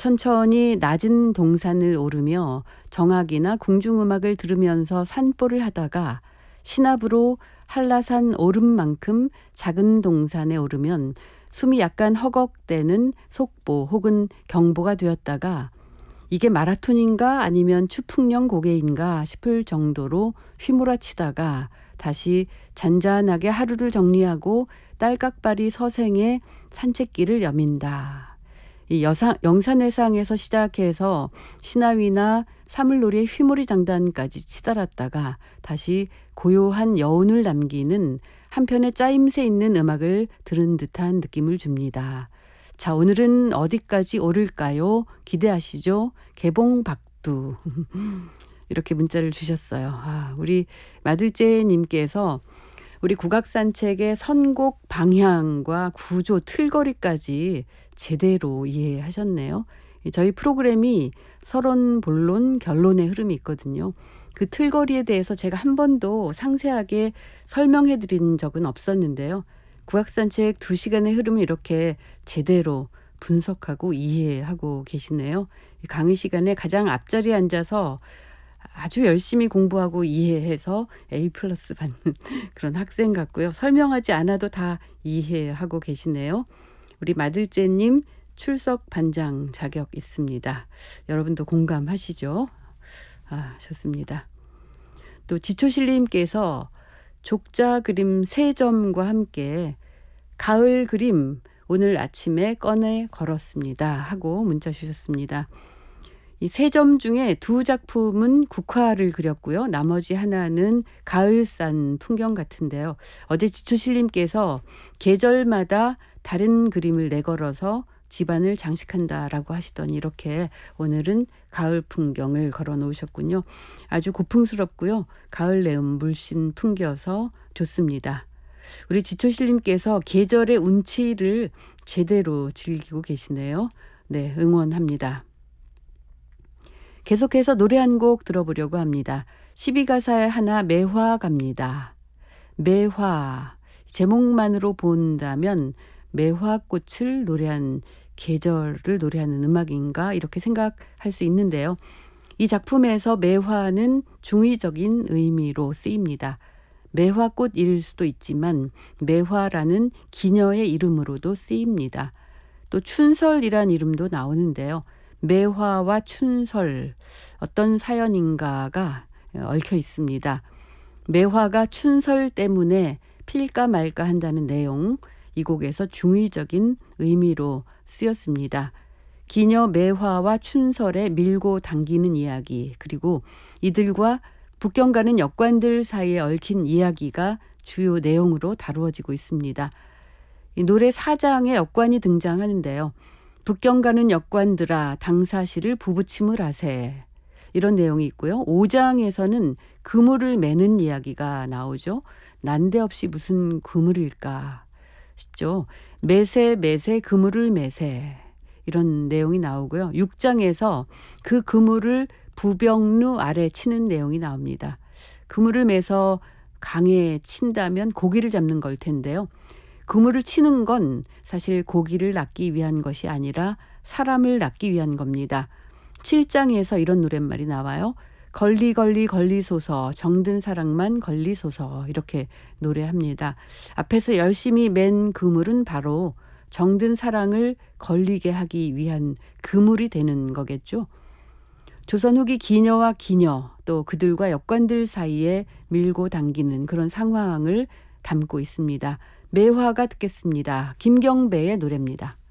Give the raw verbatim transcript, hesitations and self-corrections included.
천천히 낮은 동산을 오르며 정악이나 궁중음악을 들으면서 산보를 하다가 신압으로 한라산 오름만큼 작은 동산에 오르면 숨이 약간 허걱대는 속보 혹은 경보가 되었다가 이게 마라톤인가 아니면 추풍령 고개인가 싶을 정도로 휘몰아치다가 다시 잔잔하게 하루를 정리하고 딸깍바리 서생의 산책길을 여민다. 이 여상, 영산회상에서 시작해서 신화위나 사물놀이의 휘몰이 장단까지 치달았다가 다시 고요한 여운을 남기는 한편의 짜임새 있는 음악을 들은 듯한 느낌을 줍니다. 자, 오늘은 어디까지 오를까요? 기대하시죠? 개봉박두. 이렇게 문자를 주셨어요. 아, 우리 마들제님께서 우리 국악산책의 선곡 방향과 구조, 틀거리까지 제대로 이해하셨네요. 저희 프로그램이 서론, 본론, 결론의 흐름이 있거든요. 그 틀거리에 대해서 제가 한 번도 상세하게 설명해 드린 적은 없었는데요. 국악산책 두 시간의 흐름을 이렇게 제대로 분석하고 이해하고 계시네요. 강의 시간에 가장 앞자리에 앉아서 아주 열심히 공부하고 이해해서 A 플러스 받는 그런 학생 같고요. 설명하지 않아도 다 이해하고 계시네요. 우리 마들제님 출석 반장 자격 있습니다. 여러분도 공감하시죠? 아, 좋습니다. 또 지초실님께서 족자 그림 세 점과 함께 가을 그림 오늘 아침에 꺼내 걸었습니다 하고 문자 주셨습니다. 이 세 점 중에 두 작품은 국화를 그렸고요. 나머지 하나는 가을산 풍경 같은데요. 어제 지초실님께서 계절마다 다른 그림을 내걸어서 집안을 장식한다라고 하시더니 이렇게 오늘은 가을 풍경을 걸어 놓으셨군요. 아주 고풍스럽고요. 가을 내음 물씬 풍겨서 좋습니다. 우리 지초실님께서 계절의 운치를 제대로 즐기고 계시네요. 네, 응원합니다. 계속해서 노래 한 곡 들어보려고 합니다. 십이 가사의 하나 매화 갑니다. 매화, 제목만으로 본다면 매화꽃을 노래한 계절을 노래하는 음악인가 이렇게 생각할 수 있는데요. 이 작품에서 매화는 중의적인 의미로 쓰입니다. 매화꽃일 수도 있지만 매화라는 기녀의 이름으로도 쓰입니다. 또 춘설이란 이름도 나오는데요. 매화와 춘설, 어떤 사연인가가 얽혀 있습니다. 매화가 춘설 때문에 필까 말까 한다는 내용, 이 곡에서 중의적인 의미로 쓰였습니다. 기녀 매화와 춘설에 밀고 당기는 이야기, 그리고 이들과 북경 가는 역관들 사이에 얽힌 이야기가 주요 내용으로 다루어지고 있습니다. 이 노래 사 장의 역관이 등장하는데요. 북경 가는 역관들아 당사시를 부부침을 하세. 이런 내용이 있고요. 오 장에서는 그물을 매는 이야기가 나오죠. 난데없이 무슨 그물일까 싶죠. 매세 매세 그물을 매세. 이런 내용이 나오고요. 육 장에서 그 그물을 부병루 아래 치는 내용이 나옵니다. 그물을 매서 강에 친다면 고기를 잡는 걸 텐데요. 그물을 치는 건 사실 고기를 낚기 위한 것이 아니라 사람을 낚기 위한 겁니다. 칠 장에서 이런 노랫말이 나와요. 걸리 걸리 걸리소서 정든 사랑만 걸리소서 이렇게 노래합니다. 앞에서 열심히 맨 그물은 바로 정든 사랑을 걸리게 하기 위한 그물이 되는 거겠죠. 조선 후기 기녀와 기녀 또 그들과 역관들 사이에 밀고 당기는 그런 상황을 담고 있습니다. 매화가 듣겠습니다. 김경배의 노래입니다.